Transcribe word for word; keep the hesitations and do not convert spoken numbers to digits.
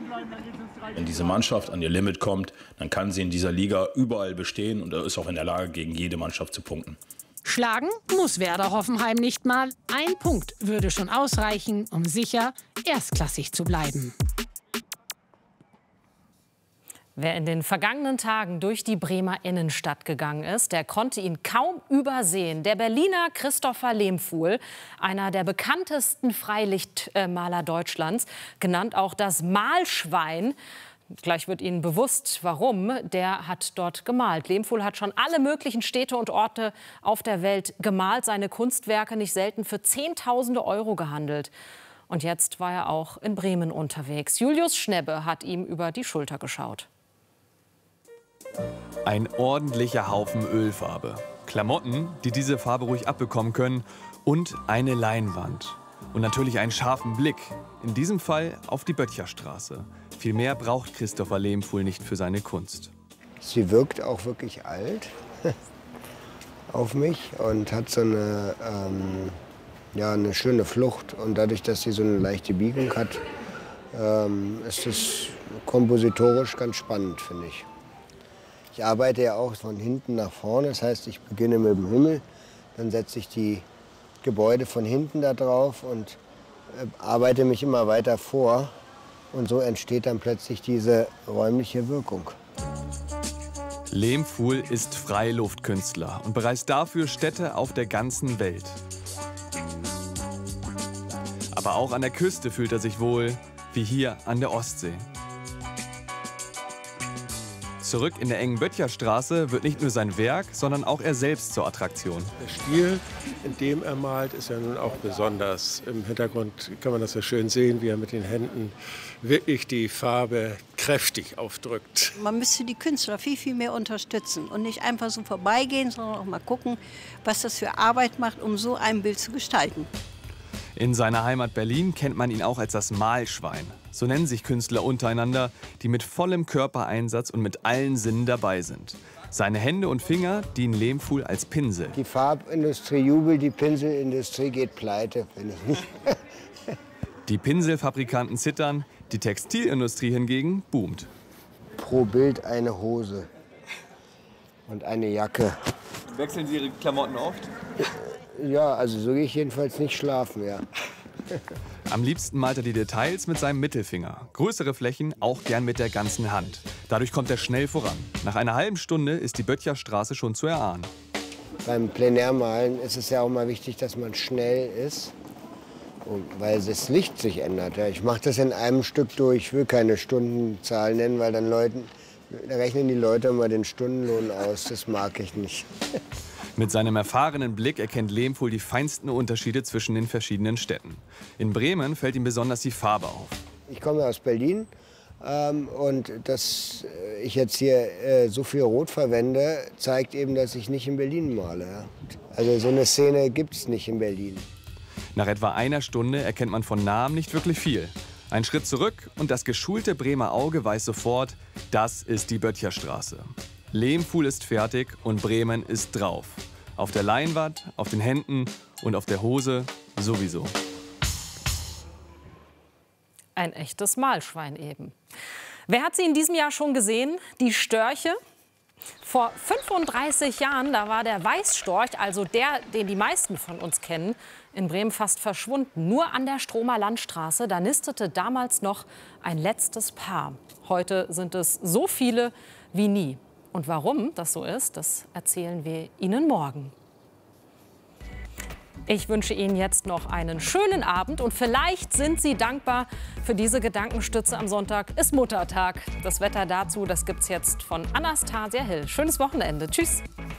Wenn diese Mannschaft an ihr Limit kommt, dann kann sie in dieser Liga überall bestehen und ist auch in der Lage, gegen jede Mannschaft zu punkten. Schlagen muss Werder Hoffenheim nicht mal. Ein Punkt würde schon ausreichen, um sicher erstklassig zu bleiben. Wer in den vergangenen Tagen durch die Bremer Innenstadt gegangen ist, der konnte ihn kaum übersehen. Der Berliner Christopher Lehmfuhl, einer der bekanntesten Freilichtmaler Deutschlands, genannt auch das Malschwein. Gleich wird Ihnen bewusst, warum. Der hat dort gemalt. Lehmfuhl hat schon alle möglichen Städte und Orte auf der Welt gemalt. Seine Kunstwerke nicht selten für Zehntausende Euro gehandelt. Und jetzt war er auch in Bremen unterwegs. Julius Schnebbe hat ihm über die Schulter geschaut. Ein ordentlicher Haufen Ölfarbe. Klamotten, die diese Farbe ruhig abbekommen können. Und eine Leinwand. Und natürlich einen scharfen Blick. In diesem Fall auf die Böttcherstraße. Viel mehr braucht Christopher Lehmfuhl nicht für seine Kunst. Sie wirkt auch wirklich alt auf mich und hat so eine, ähm, ja, eine schöne Flucht. Und dadurch, dass sie so eine leichte Biegung hat, ähm, ist es kompositorisch ganz spannend, finde ich. Ich arbeite ja auch von hinten nach vorne, das heißt, ich beginne mit dem Himmel, dann setze ich die Gebäude von hinten da drauf und äh, arbeite mich immer weiter vor. Und so entsteht dann plötzlich diese räumliche Wirkung. Lehmfuhl ist Freiluftkünstler und bereist dafür Städte auf der ganzen Welt. Aber auch an der Küste fühlt er sich wohl, wie hier an der Ostsee. Zurück in der engen Böttcherstraße wird nicht nur sein Werk, sondern auch er selbst zur Attraktion. Der Stil, in dem er malt, ist ja nun auch besonders. Im Hintergrund kann man das ja schön sehen, wie er mit den Händen wirklich die Farbe kräftig aufdrückt. Man müsste die Künstler viel, viel mehr unterstützen und nicht einfach so vorbeigehen, sondern auch mal gucken, was das für Arbeit macht, um so ein Bild zu gestalten. In seiner Heimat Berlin kennt man ihn auch als das Malschwein. So nennen sich Künstler untereinander, die mit vollem Körpereinsatz und mit allen Sinnen dabei sind. Seine Hände und Finger dienen Lehmfuhl als Pinsel. Die Farbindustrie jubelt, die Pinselindustrie geht pleite, finde ich nicht. Die Pinselfabrikanten zittern, die Textilindustrie hingegen boomt. Pro Bild eine Hose und eine Jacke. Wechseln Sie Ihre Klamotten oft? Ja, also so gehe ich jedenfalls nicht schlafen, ja. Am liebsten malt er die Details mit seinem Mittelfinger. Größere Flächen auch gern mit der ganzen Hand. Dadurch kommt er schnell voran. Nach einer halben Stunde ist die Böttcherstraße schon zu erahnen. Beim Plenärmalen ist es ja auch mal wichtig, dass man schnell ist, weil das Licht sich ändert. Ich mache das in einem Stück durch. Ich will keine Stundenzahl nennen, weil dann Leuten, da rechnen die Leute immer den Stundenlohn aus. Das mag ich nicht. Mit seinem erfahrenen Blick erkennt Lehmfuhl die feinsten Unterschiede zwischen den verschiedenen Städten. In Bremen fällt ihm besonders die Farbe auf. Ich komme aus Berlin ähm, und dass ich jetzt hier äh, so viel Rot verwende, zeigt eben, dass ich nicht in Berlin male. Ja. Also so eine Szene gibt es nicht in Berlin. Nach etwa einer Stunde erkennt man von Nahem nicht wirklich viel. Ein Schritt zurück und das geschulte Bremer Auge weiß sofort, das ist die Böttcherstraße. Lehmfuhl ist fertig und Bremen ist drauf. Auf der Leinwand, auf den Händen und auf der Hose sowieso. Ein echtes Malschwein eben. Wer hat sie in diesem Jahr schon gesehen? Die Störche? Vor fünfunddreißig Jahren, da war der Weißstorch, also der, den die meisten von uns kennen, in Bremen fast verschwunden. Nur an der Stromer Landstraße, da nistete damals noch ein letztes Paar. Heute sind es so viele wie nie. Und warum das so ist, das erzählen wir Ihnen morgen. Ich wünsche Ihnen jetzt noch einen schönen Abend und vielleicht sind Sie dankbar für diese Gedankenstütze am Sonntag. Ist Muttertag. Das Wetter dazu, das gibt's jetzt von Anastasia Hill. Schönes Wochenende. Tschüss.